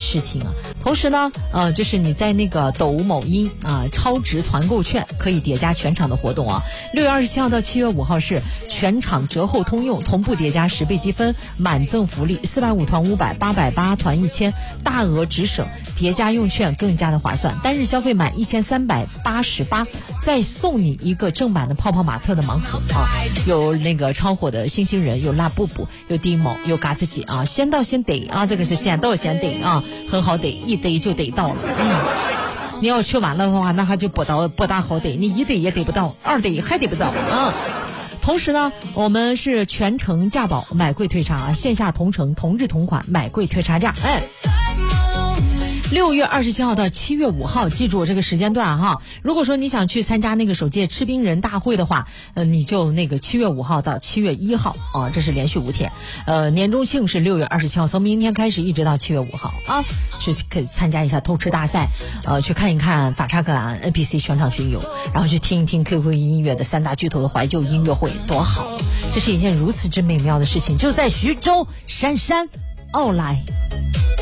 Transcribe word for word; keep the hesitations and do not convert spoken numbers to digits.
事情啊。同时呢，呃，就是你在那个抖某音啊、呃，超值团购券可以叠加全场的活动啊。六月二十七号到七月五号是全场折后通用，同步叠加十倍积分，满赠福利，四百五团五百，八百八团一千，大额直省，叠加用券更加的划算。单日消费满一千三百八十八，再送你一个正版的泡泡玛特的盲盒啊，有那个超火的星星人，有辣布布，有迪某，有嘎子鸡啊，先到先得啊，这个是先到先得啊，很好得，一逮就得到了。嗯，你要去晚了的话，那还就不到不大好得，你一逮也得不到，二逮还得不到啊。同时呢，我们是全程价保，买贵退差，线下同城同日同款，买贵退差价。哎，六月二十七号到七月五号，记住这个时间段哈。如果说你想去参加那个首届吃冰人大会的话，呃，你就那个七月五号到七月一号啊，这是连续五天。呃，年终庆是六月二十七号，从明天开始一直到七月五号啊，去可以参加一下偷吃大赛，呃，去看一看法查格兰 N P C 全场巡游，然后去听一听 Q Q 音乐的三大巨头的怀旧音乐会，多好！这是一件如此之美妙的事情，就在徐州姗姗奥莱。